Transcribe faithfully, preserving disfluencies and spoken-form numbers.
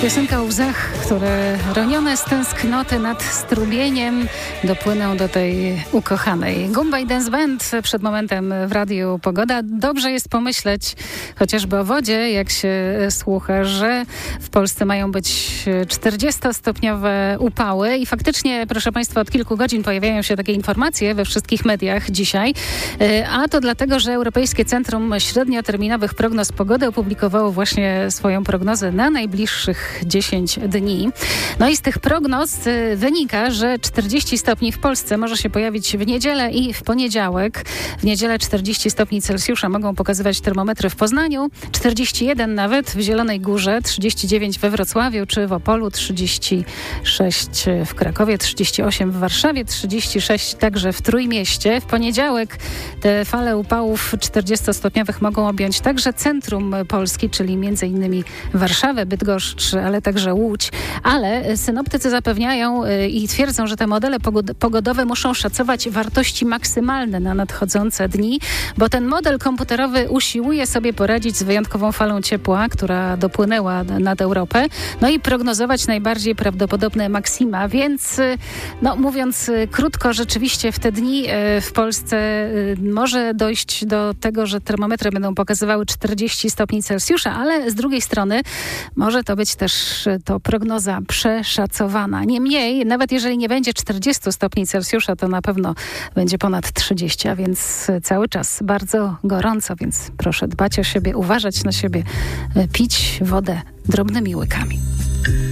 Piosenka o łzach, które ronione z tęsknoty nad strumieniem dopłyną do tej ukochanej. Gumba i Dance Band przed momentem w Radiu Pogoda. Dobrze jest pomyśleć chociażby o wodzie, jak się słucha, że w Polsce mają być czterdziestostopniowe upały i faktycznie, proszę Państwa, od kilku godzin pojawiają się takie informacje we wszystkich mediach dzisiaj, a to dlatego, że Europejskie Centrum Średnioterminowych Prognoz Pogody opublikowało właśnie swoją prognozę na najbliższych dziesięć dni. No i z tych prognoz wynika, że czterdzieści stopni w Polsce może się pojawić w niedzielę i w poniedziałek. W niedzielę czterdzieści stopni Celsjusza mogą pokazywać termometry w Poznaniu, czterdzieści jeden nawet w Zielonej Górze, trzydzieści dziewięć we Wrocławiu czy w Opolu, trzydzieści sześć w Krakowie, trzydzieści osiem w Warszawie, trzydzieści sześć także w Trójmieście. W poniedziałek te fale upałów czterdziestostopniowych mogą objąć także centrum Polski, czyli między innymi Warszawę, Bydgoszcz, ale także Łódź. Ale synoptycy zapewniają i twierdzą, że te modele pogodowe muszą szacować wartości maksymalne na nadchodzące dni, bo ten model komputerowy usiłuje sobie poradzić z wyjątkową falą ciepła, która dopłynęła nad Europę, no i prognozować najbardziej prawdopodobne maksima, więc no mówiąc krótko, rzeczywiście w te dni w Polsce może dojść do tego, że termometry będą pokazywały czterdzieści stopni Celsjusza, ale z drugiej strony może to być też to prognoza przeszacowana. Niemniej, nawet jeżeli nie będzie czterdzieści stopni Celsjusza, to na pewno będzie ponad trzydzieści, a więc cały czas bardzo gorąco, więc proszę dbać o siebie, uważać na siebie, pić wodę drobnymi łykami.